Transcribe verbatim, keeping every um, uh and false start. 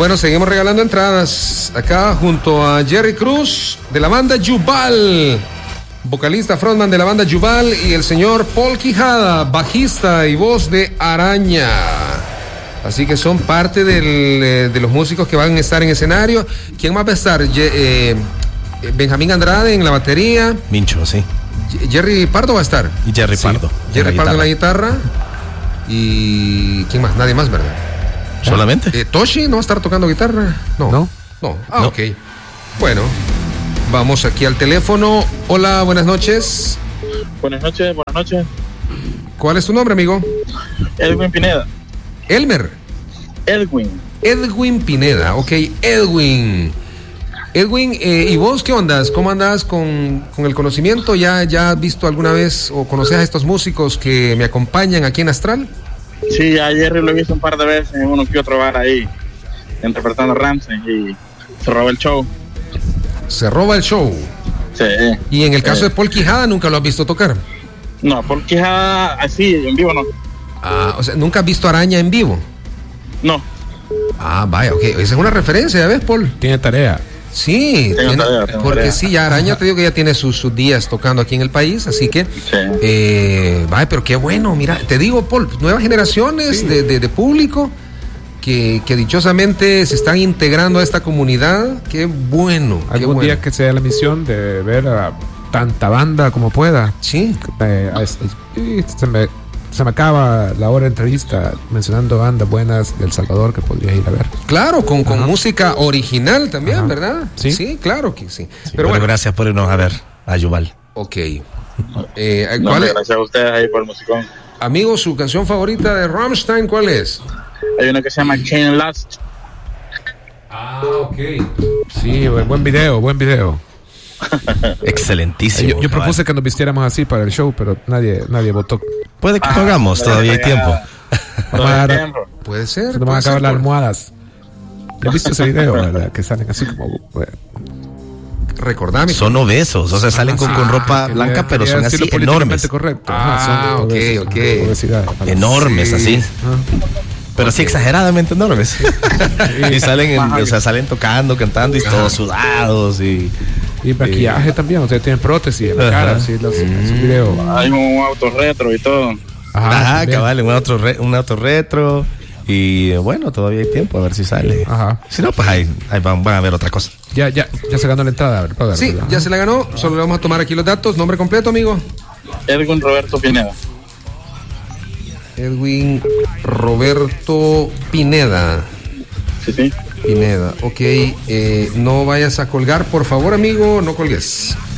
Bueno, seguimos regalando entradas acá junto a Jerry Cruz de la banda Yuval, vocalista frontman de la banda Yuval, y el señor Paul Quijada, bajista y voz de Araña. Así que son parte del, de los músicos que van a estar en escenario. ¿Quién más va a estar? Ye, eh, Benjamín Andrade en la batería. Mincho, sí. Jerry Pardo va a estar. Y Jerry sí. Pardo. Jerry Pardo en la guitarra. Y ¿quién más? Nadie más, ¿verdad? ¿Solamente? Eh, ¿Toshi no va a estar tocando guitarra? No. No. No. Ah, no. ok. Bueno, vamos aquí al teléfono. Hola, buenas noches. Buenas noches, buenas noches. ¿Cuál es tu nombre, amigo? Edwin Pineda. Elmer. Edwin. Edwin Pineda, ok. Edwin. Edwin, eh, ¿y vos qué ondas? ¿Cómo andas con, con el conocimiento? ¿Ya, ¿Ya has visto alguna vez o conoces a estos músicos que me acompañan aquí en Astral? Sí, ayer lo he visto un par de veces en uno que otro bar ahí, interpretando a Ramsey, y se roba el show. Se roba el show. Sí. Y en el caso eh. de Paul Quijada, ¿nunca lo has visto tocar? No, Paul Quijada así, en vivo no. Ah, o sea, ¿nunca has visto Araña en vivo? No. Ah, vaya, ok. Esa es una referencia, ¿ya ves, Paul? Tiene tarea. Sí, tengo tiene, tarea, tengo porque tarea. sí, ya Araña te digo que ya tiene sus, sus días tocando aquí en el país, así que, sí. eh, vaya, pero qué bueno, mira, te digo, Paul, nuevas generaciones sí. de, de, de público que, que dichosamente se están integrando a esta comunidad, qué bueno. Algún qué bueno. día que sea la misión de ver a tanta banda como pueda. Sí. Eh, se me Se me acaba la hora de entrevista mencionando bandas buenas de El Salvador que podrías ir a ver. Claro, con, con música original también, Ajá. ¿verdad? Sí. Sí, claro que sí. sí pero bueno, bueno, gracias por irnos a ver a Yuval. Ok. Eh, no, ¿cuál es? Gracias a ustedes ahí por el musicón. Amigo, su canción favorita de Rammstein, ¿cuál es? Hay una que se llama Chain Last. Ah, ok. Sí, buen video, buen video. Excelentísimo. Yo, yo propuse que nos vistiéramos así para el show, pero nadie nadie votó. Puede que lo hagamos, ah, todavía hay tiempo. Vamos a dar, puede ser. Se nos van a acabar las almohadas. ¿Has visto ese video, verdad? Que salen así como... Bueno. Recordame. Son obesos, o sea, salen con, con ropa quería, blanca, pero son así enormes. Correcto. Ah, Ajá, son ok, obesos, ok. Obesidad, enormes, sí. así. Ah. Pero okay. sí, exageradamente enormes. Y salen, en, o sea, salen tocando, cantando y Ajá. todos sudados y... Y maquillaje y... también, o sea, tienen prótesis en la Ajá. cara, sí, los, mm. los videos. Hay un auto retro y todo. Ajá, Ajá cabal, un auto, re, un auto retro. Y bueno, todavía hay tiempo a ver si sale. Ajá. Si no, pues ahí, ahí van, van a ver otra cosa. Ya, ya, ya se ganó la entrada. Ver, ver, sí, ¿verdad? Ya se la ganó. Solo le vamos a tomar aquí los datos. Nombre completo, amigo. Edwin Roberto Pineda. Edwin Roberto Pineda. Sí, sí. Pineda, ok. Eh, no vayas a colgar, por favor, amigo. No colgues.